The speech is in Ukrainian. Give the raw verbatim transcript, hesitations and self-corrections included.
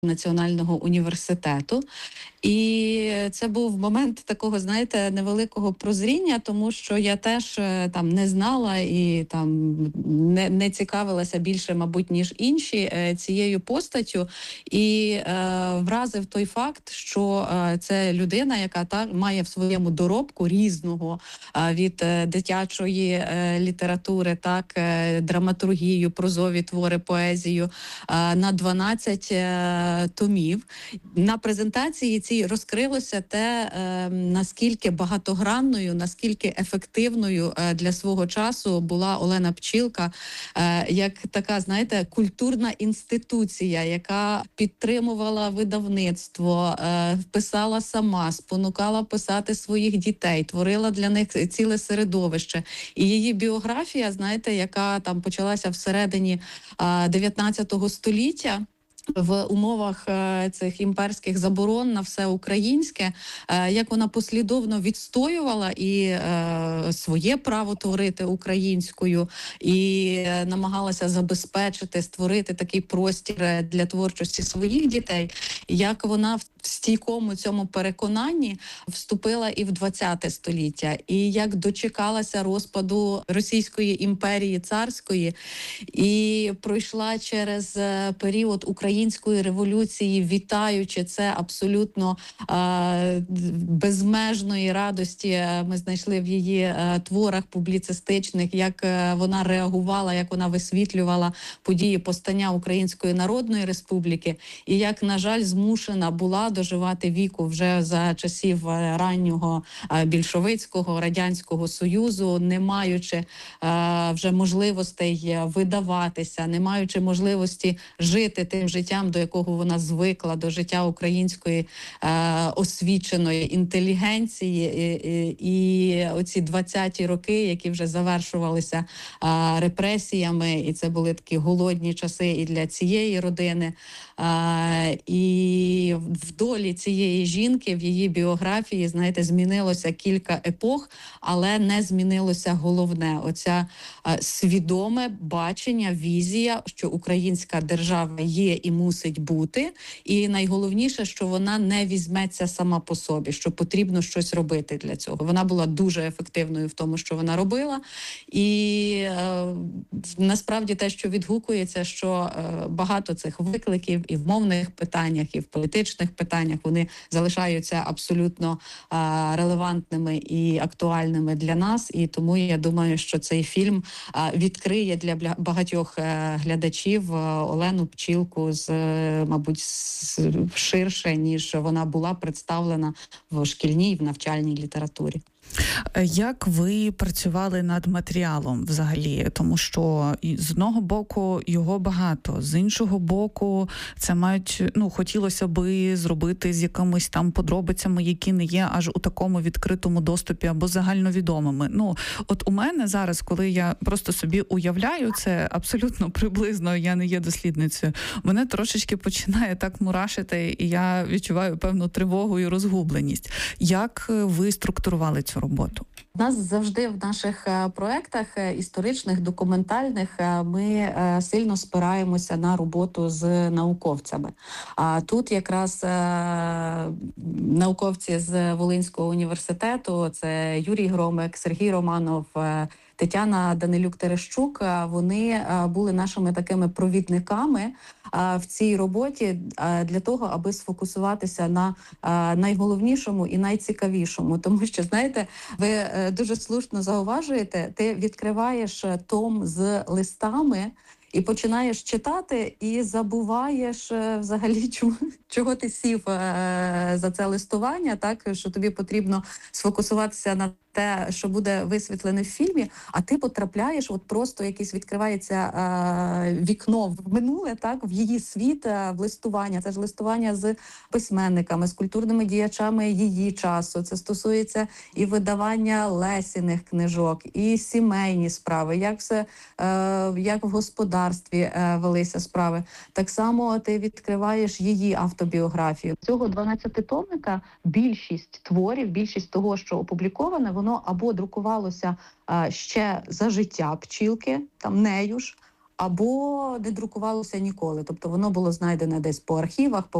Національного університету. І це був момент такого, знаєте, невеликого прозріння, тому що я теж там не знала і там не, не цікавилася більше, мабуть, ніж інші цією постаттю. І е, вразив той факт, що е, це людина, яка так має в своєму доробку різного е, від е, дитячої е, літератури, так, е, драматургію, прозові твори, поезію е, на дванадцять е, томів. На презентації цій розкрилося те, е, наскільки багатогранною, наскільки ефективною е, для свого часу була Олена Пчілка, е, як така, знаєте, культурна інституція, яка підтримувала видавництво, е, писала сама, спонукала писати своїх дітей, творила для них ціле середовище. І її біографія, знаєте, яка там почалася всередині е, дев'ятнадцятого століття, в умовах е, цих імперських заборон на все українське, е, як вона послідовно відстоювала і е, своє право творити українською, і е, намагалася забезпечити, створити такий простір для творчості своїх дітей, як вона в стійкому цьому переконанні вступила і в двадцяте століття, і як дочекалася розпаду Російської імперії царської, і пройшла через період Української революції, вітаючи це абсолютно е, безмежної радості. Ми знайшли в її е, творах публіцистичних, як е, вона реагувала, як вона висвітлювала події повстання Української Народної Республіки, і як, на жаль, змушена була доживати віку вже за часів раннього е, більшовицького Радянського Союзу, не маючи е, вже можливостей видаватися, не маючи можливості жити тим життям, до якого вона звикла, до життя української е, освіченої інтелігенції. І, і, і оці двадцяті роки, які вже завершувалися е, репресіями, і це були такі голодні часи і для цієї родини. Е, і в долі цієї жінки, в її біографії, знаєте, змінилося кілька епох, але не змінилося головне. Оця е, свідоме бачення, візія, що українська держава є і мусить бути. І найголовніше, що вона не візьметься сама по собі, що потрібно щось робити для цього. Вона була дуже ефективною в тому, що вона робила. І е, насправді те, що відгукується, що е, багато цих викликів і в мовних питаннях, і в політичних питаннях, вони залишаються абсолютно е, релевантними і актуальними для нас. І тому я думаю, що цей фільм е, відкриє для багатьох е, глядачів е, Олену Пчілку з, мабуть, ширше, ніж вона була представлена в шкільній, в навчальній літературі. Як ви працювали над матеріалом взагалі? Тому що з одного боку його багато, з іншого боку це мають, ну, хотілося би зробити з якимись там подробицями, які не є аж у такому відкритому доступі або загальновідомими. Ну, от у мене зараз, коли я просто собі уявляю це абсолютно приблизно, я не є дослідницею, мене трошечки починає так мурашити, і я відчуваю певну тривогу і розгубленість. Як ви структурували цю роботу? У нас завжди в наших проєктах історичних, документальних ми сильно спираємося на роботу з науковцями. А тут якраз науковці з Волинського університету, це Юрій Громик, Сергій Романов, Тетяна Данилюк-Терещук, вони були нашими такими провідниками в цій роботі для того, аби сфокусуватися на найголовнішому і найцікавішому. Тому що, знаєте, ви дуже слушно зауважуєте, ти відкриваєш том з листами і починаєш читати, і забуваєш взагалі, чому, чого ти сів за це листування, так, що тобі потрібно сфокусуватися на те, що буде висвітлене в фільмі, а ти потрапляєш, от просто якесь відкривається е, вікно в минуле, так, в її світ, е, в листування. Це ж листування з письменниками, з культурними діячами її часу. Це стосується і видавання Лесіних книжок, і сімейні справи, як все, е, як в господарстві е, велися справи. Так само ти відкриваєш її автобіографію. Цього дванадцятитомника більшість творів, більшість того, що опубліковане, воно або друкувалося а, ще за життя Пчілки, там нею ж, або не друкувалося ніколи. Тобто воно було знайдене десь по архівах, по